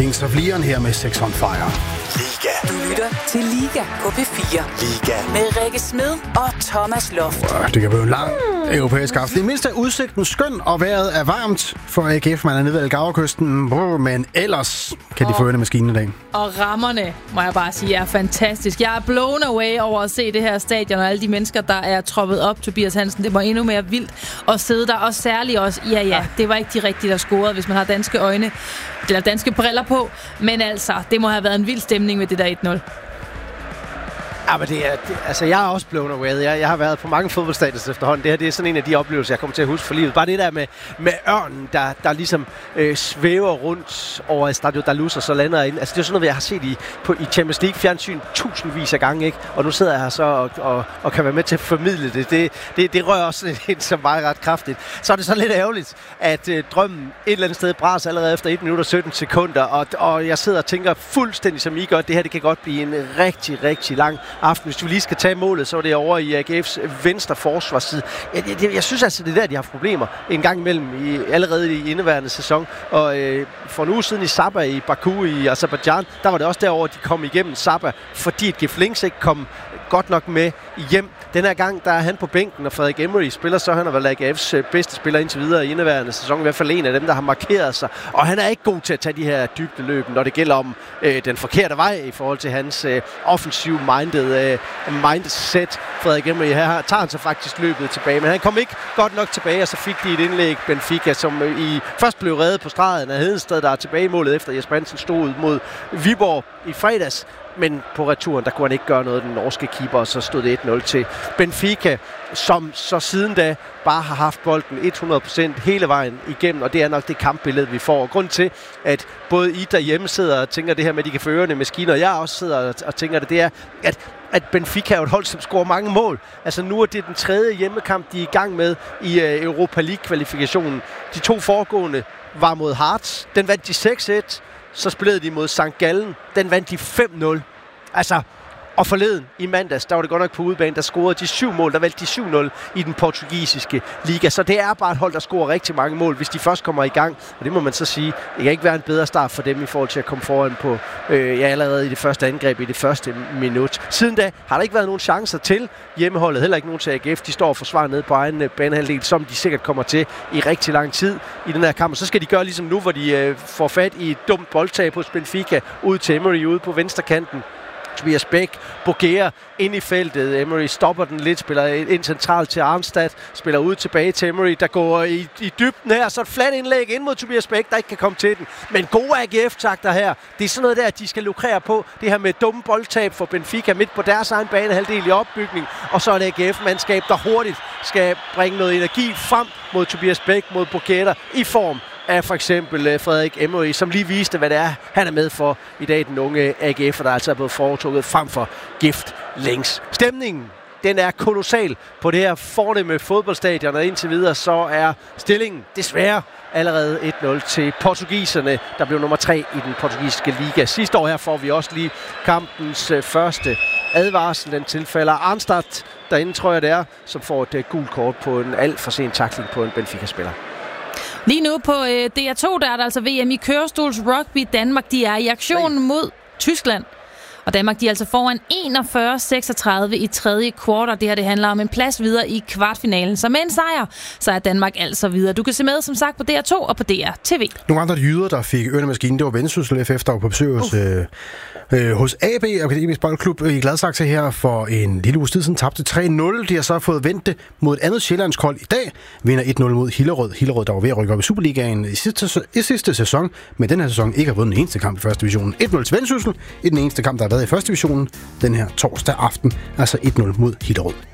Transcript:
Kings of Leon her med Sex on Fire. Liga. Du lytter til Liga på P4. Liga. Med Rikke Smed og Thomas Loft. Det kan blive en lang europæisk aften. I mindst er udsigten skøn, og vejret er varmt for AGF. Man er nede ved Algarvekysten, men ellers kan de få ørende maskinen i dag. Og rammerne, må jeg bare sige, er fantastisk. Jeg er blown away over at se det her stadion, og alle de mennesker, der er troppet op. Tobias Hansen, det var endnu mere vildt at sidde der, og særligt også, det var ikke de rigtige, der scorede, hvis man har danske øjne, eller danske briller på. Men altså, det må have været en vild stemning ved det der 1-0. Ja, men altså, jeg er også blown away. Jeg har været på mange fodboldstadions efterhånden. Det er sådan en af de oplevelser, jeg kommer til at huske for livet. Bare det der med ørnen, der ligesom svæver rundt over Estadio da Luz, og så lander ind. Altså, det er sådan noget, jeg har set i Champions League fjernsyn tusindvis af gange, ikke? Og nu sidder jeg her så og kan være med til at formidle det. Det rører også ind så meget ret kraftigt. Så er det så lidt ærgerligt, at drømmen et eller andet sted bræs allerede efter 1 minut og 17 sekunder. Og jeg sidder og tænker fuldstændig som I gør, det her det kan godt blive en rigtig, rigtig lang aften. Hvis du lige skal tage målet, så er det over i AGF's venstre forsvarsside. Jeg synes altså, det er der, de har problemer en gang imellem allerede i indeværende sæson. Og for en uge siden i Sabah i Baku i Aserbajdsjan, der var det også derover, de kom igennem Sabah, fordi et Gif Links ikke kom godt nok med hjem. Den her gang, der er han på bænken, og Frederik Emery spiller, så han har været AGF's bedste spiller indtil videre i indeværende sæson. I hvert fald en af dem, der har markeret sig. Og han er ikke god til at tage de her dybdeløb, når det gælder om den forkerte vej i forhold til hans offensiv mindset. Frederik Emery her tager han så faktisk løbet tilbage, men han kom ikke godt nok tilbage, og så fik de et indlæg Benfica, som først blev reddet på stregen af Hedensted, der er tilbage i målet efter Jesper Hansen stod ud mod Viborg i fredags. Men på returen, der kunne han ikke gøre noget, den norske keeper, og så stod det 1-0 til Benfica, som så siden da bare har haft bolden 100% hele vejen igennem, og det er nok det kampbillede, vi får. Og grund til, at både I derhjemme sidder og tænker det her med, at de kan få ørerne maskiner, og jeg også sidder og tænker det er, at Benfica er et hold, som scorer mange mål. Altså nu er det den 3. hjemmekamp, de er i gang med i Europa League-kvalifikationen. De 2 foregående var mod Hearts. Den vandt de 6-1. Så spillede de mod St. Gallen. Den vandt de 5-0. Altså, og forleden i mandags, der var det godt nok på udebane, der scorede de 7 mål. Der valgte de 7-0 i den portugisiske liga. Så det er bare et hold, der scorer rigtig mange mål, hvis de først kommer i gang. Og det må man så sige, det kan ikke være en bedre start for dem i forhold til at komme foran på allerede i det første angreb i det første minut. Siden da har der ikke været nogen chancer til hjemmeholdet. Heller ikke nogen til AGF. De står og forsvarer ned på egen banehalvdel, som de sikkert kommer til i rigtig lang tid i den her kamp. Og så skal de gøre ligesom nu, hvor de får fat i et dumt boldtab hos Benfica ud til Emery ude på venstrekanten. Tobias Bæk, Bogea ind i feltet. Emery stopper den lidt, spiller ind centralt til Arnstad, spiller ud tilbage til Emery, der går i dybden her. Så et fladt indlæg ind mod Tobias Bæk, der ikke kan komme til den. Men gode AGF-takter her. Det er sådan noget der, de skal lukrere på. Det her med dumme boldtab for Benfica midt på deres egen banehalvdel i opbygning. Og så er det AGF-mandskab, der hurtigt skal bringe noget energi frem mod Tobias Bæk, mod Bogea i form af for eksempel Frederik Emery, som lige viste, hvad det er, han er med for i dag, den unge AGF, der altså er blevet foretrukket frem for Gift Links. Stemningen, den er kolossal på det her fornemme fodboldstadion, og indtil videre så er stillingen desværre allerede 1-0 til portugiserne, der blev nummer 3 i den portugisiske liga. Sidste år her får vi også lige kampens første advarsel. Den tilfælder Arnstad, derinde tror jeg det er, som får et gult kort på en alt for sen tackling på en Benfica-spiller. Lige nu på DR2, der er der altså VM i kørestols rugby. Danmark, de er i aktion mod Tyskland. Og Danmark, de er altså foran 41-36 i tredje kvartal. Det her, det handler om en plads videre i kvartfinalen. Så med en sejr, så er Danmark altså videre. Du kan se med, som sagt, på DR2 og på DR TV. Nogle andre jyder, der fik ørnemaskinen, det var Vendsyssel FF, der var på besøg hos AB, Akademisk Boldklub i Gladsaxe her for en lille uge siden, tabte 3-0. De har så fået vendt det mod et andet sjællandsk i dag. Vinder 1-0 mod Hillerød. Hillerød, der var ved at rykke op i Superligaen i sidste sæson, men den her sæson ikke har vundet den eneste kamp i første divisionen. 1-0 til Vendsyssel i den eneste kamp, der har været i første divisionen den her torsdag aften. Altså 1-0 mod Hillerød.